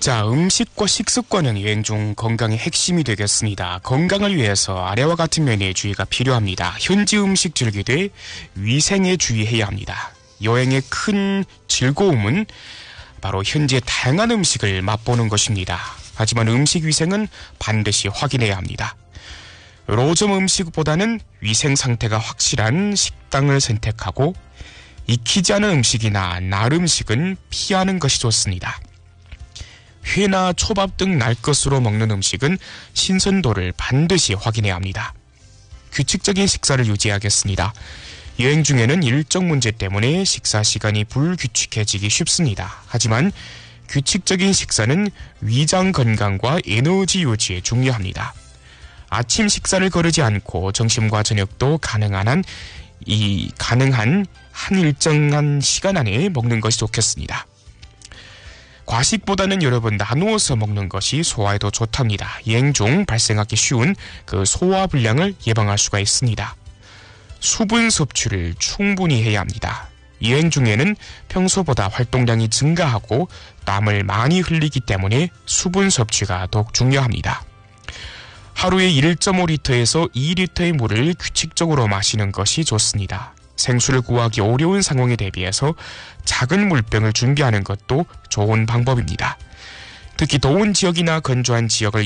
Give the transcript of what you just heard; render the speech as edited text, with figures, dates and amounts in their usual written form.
자, 음식과 식습관은 여행 중 건강의 핵심이 되겠습니다. 건강을 위해서 아래와 같은 면에 주의가 필요합니다. 현지 음식 즐기되 위생에 주의해야 합니다. 여행의 큰 즐거움은 바로 현지의 다양한 음식을 맛보는 것입니다. 하지만 음식 위생은 반드시 확인해야 합니다. 로점 음식보다는 위생 상태가 확실한 식당을 선택하고 익히지 않은 음식이나 날 음식은 피하는 것이 좋습니다. 회나 초밥 등 날 것으로 먹는 음식은 신선도를 반드시 확인해야 합니다. 규칙적인 식사를 유지하겠습니다. 여행 중에는 일정 문제 때문에 식사 시간이 불규칙해지기 쉽습니다. 하지만 규칙적인 식사는 위장 건강과 에너지 유지에 중요합니다. 아침 식사를 거르지 않고 점심과 저녁도 가능한 한 일정한 시간 안에 먹는 것이 좋겠습니다. 과식보다는 여러 번 나누어서 먹는 것이 소화에도 좋답니다. 여행 중 발생하기 쉬운 그 소화불량을 예방할 수가 있습니다. 수분 섭취를 충분히 해야 합니다. 여행 중에는 평소보다 활동량이 증가하고 땀을 많이 흘리기 때문에 수분 섭취가 더욱 중요합니다. 하루에 1.5리터에서 2리터의 물을 규칙적으로 마시는 것이 좋습니다. 생수를 구하기 어려운 상황에 대비해서 작은 물병을 준비하는 것도 좋은 방법입니다. 특히 더운 지역이나 건조한 지역을